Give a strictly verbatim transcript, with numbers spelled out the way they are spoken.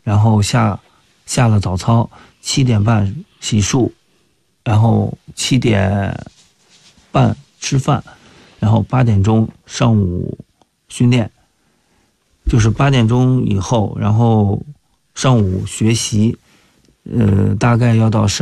然后下下了早操，七点半洗漱，然后七点半吃饭，然后八点钟上午训练，就是八点钟以后，然后上午学习，呃，大概要到十